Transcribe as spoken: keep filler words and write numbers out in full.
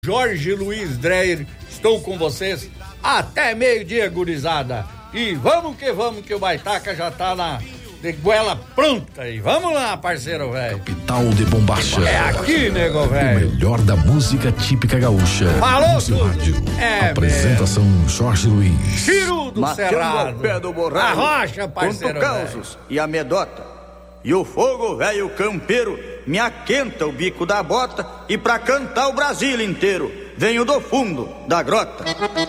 Jorge Luiz Dreyer, estou com vocês até meio-dia, gurizada. E vamos que vamos, que o Baitaca já tá na de goela pronta. E vamos lá, parceiro velho. Capital de Bombacha. É aqui, nego velho. O melhor da música típica gaúcha. Falou, no seu rádio. É Apresentação mesmo. Jorge Luiz. Tiro do Cerrado. Pé do borrado, a rocha, parceiro conto causos velho. E a medota. E o fogo velho campeiro me aquenta o bico da bota, e pra cantar o Brasil inteiro venho do fundo da grota.